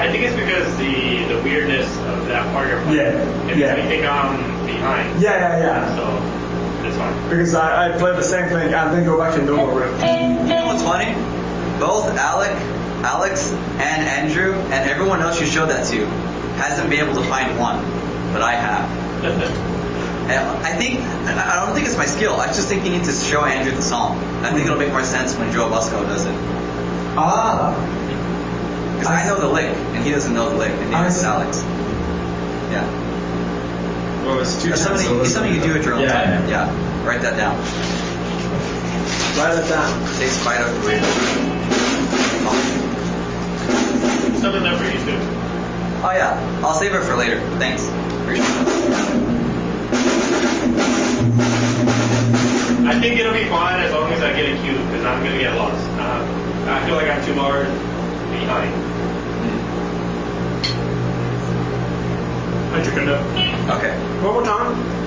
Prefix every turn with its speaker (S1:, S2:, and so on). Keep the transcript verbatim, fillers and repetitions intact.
S1: I think it's because the the weirdness of that part you're playing.
S2: Yeah,
S1: It
S2: yeah.
S1: makes me think I'm behind.
S2: Yeah, yeah, yeah.
S1: So it's fine.
S2: Because I, I played the same thing and then go back to normal riff.
S3: You know what's funny? Both Alec, Alex and Andrew and everyone else you showed that to hasn't been able to find one, but I have. And I think, I don't think it's my skill. I just think you need to show Andrew the song. I think it'll make more sense when Joe Busco does it.
S2: Ah.
S3: Because I, I know the lick, and he doesn't know the lick, and neither does Alex. Yeah.
S4: Well, it's two
S3: That's
S4: times.
S3: something, it's something you do at your own
S4: Yeah,
S3: time.
S4: yeah.
S3: Yeah. Write that down.
S2: Write it down.
S3: It takes quite a wait.
S1: Something that for you too.
S3: Oh yeah, I'll save it for later. Thanks. Appreciate it.
S1: I think it'll be fine as long as I get a cue, because I'm gonna get lost. Uh, I feel like I'm two bars behind.
S2: I took a note.
S3: Okay.
S2: One more time.